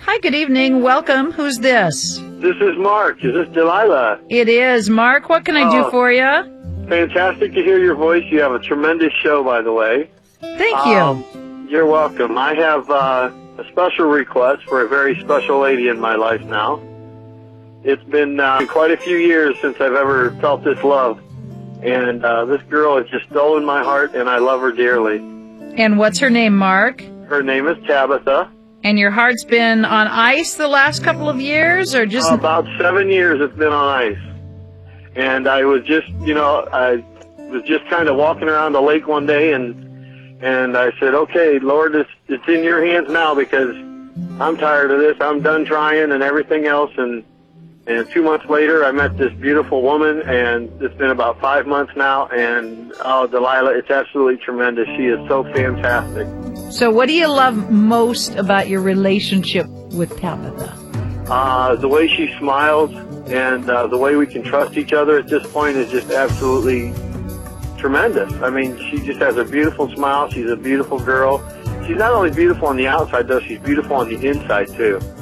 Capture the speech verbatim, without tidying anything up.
Hi, good evening. Welcome. Who's this? This is Mark. Is this Delilah? It is. Mark, what can I do Oh. for you? Fantastic to hear your voice. You have a tremendous show, by the way. Thank you. Um, you're welcome. I have uh, a special request for a very special lady in my life now. It's been uh, quite a few years since I've ever felt this love. And uh, this girl has just stolen my heart, and I love her dearly. And what's her name, Mark? Her name is Tabitha. And your heart's been on ice the last couple of years, or just... Uh, about seven years it's been on ice. And I was just, you know, I was just kind of walking around the lake one day, and and I said, okay, Lord, it's, it's in your hands now, because I'm tired of this. I'm done trying and everything else. And, and two months later, I met this beautiful woman, and it's been about five months now. And, oh, Delilah, it's absolutely tremendous. She is so fantastic. So what do you love most about your relationship with Tabitha? Uh, the way she smiles and uh, the way we can trust each other at this point is just absolutely tremendous. I mean, she just has a beautiful smile. She's a beautiful girl. She's not only beautiful on the outside, though, she's beautiful on the inside, too.